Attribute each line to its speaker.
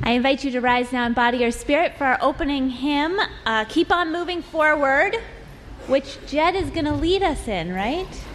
Speaker 1: I invite you to rise now in body or spirit for our opening hymn, Keep On Moving Forward, which Jed is going to lead us in, right?